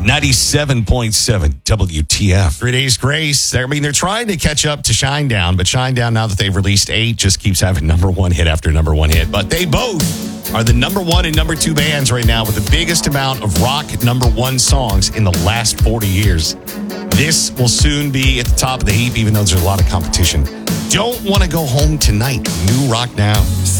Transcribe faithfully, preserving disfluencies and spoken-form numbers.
ninety-seven point seven W T F. Three Days Grace. I mean, they're trying to catch up to Shinedown, but Shinedown, now that they've released eight, just keeps having number one hit after number one hit. But they both are the number one and number two bands right now with the biggest amount of rock number one songs in the last forty years. This will soon be at the top of the heap, even though there's a lot of competition. Don't Want to Go Home Tonight. New rock now.